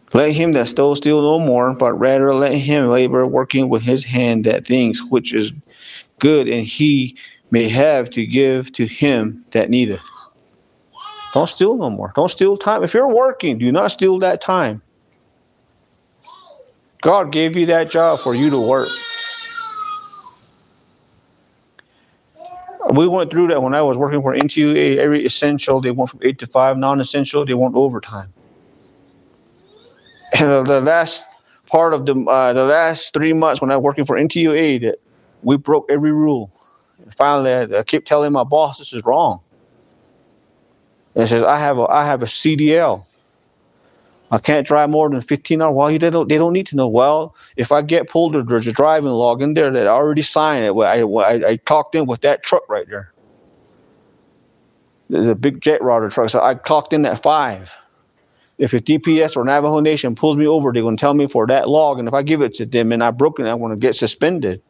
Let him that stole steal no more, but rather let him labor, working with his hand that things which is good, and he may have to give to him that needeth. Don't steal no more. Don't steal time. If you're working, do not steal that time. God gave you that job for you to work. We went through that when I was working for NTUA. Every essential, they went from 8 to 5. Non-essential, they went overtime. And the last part of the last 3 months when I was working for NTUA, that we broke every rule. And finally, I kept telling my boss, this is wrong. And it says, I have a CDL. I can't drive more than 15 hours. Well, they don't need to know. Well, if I get pulled, there's a driving log in there that I already signed it. I clocked in with that truck right there. There's a big jet rotor truck. So I clocked in at 5. If a DPS or Navajo Nation pulls me over, they're going to tell me for that log. And if I give it to them and I broke it, I'm going to get suspended.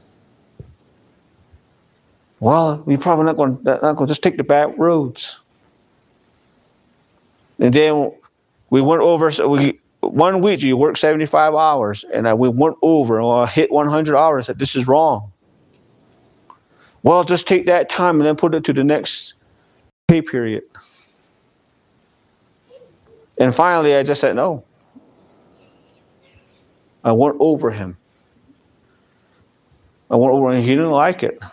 Well, we're probably not going to just take the back roads. And then we went over. So 1 week you work 75 hours, and we went over. And I hit 100 hours. That this is wrong. Well, just take that time and then put it to the next pay period. And finally, I just said no. I went over him. I went over, and he didn't like it.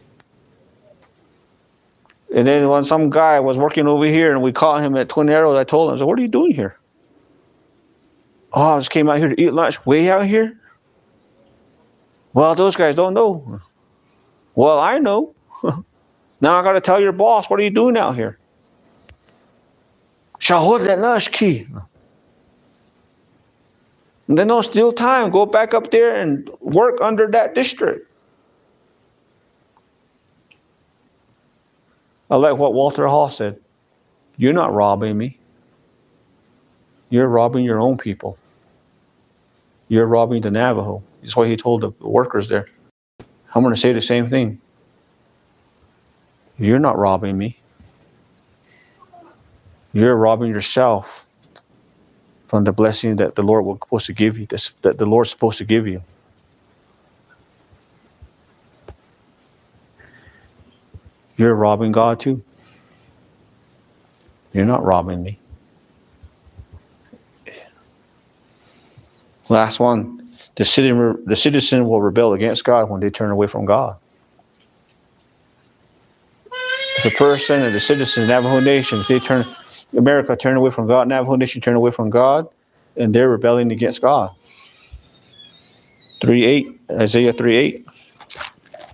And then when some guy was working over here, and we caught him at Twin Arrows, I told him, I said, what are you doing here? Oh, I just came out here to eat lunch. Way out here? Well, those guys don't know. Well, I know. Now I got to tell your boss, what are you doing out here? And then don't steal time. Go back up there and work under that district. I like what Walter Hall said. You're not robbing me. You're robbing your own people. You're robbing the Navajo. That's what he told the workers there. I'm going to say the same thing. You're not robbing me. You're robbing yourself from the blessing that the Lord was supposed to give you. That the Lord's supposed to give you. You're robbing God too. You're not robbing me. Last one. The citizen will rebel against God when they turn away from God. If a person and the citizen, Navajo Nation, if they America turn away from God, Navajo Nation turn away from God, and they're rebelling against God. 3:8, Isaiah 3:8.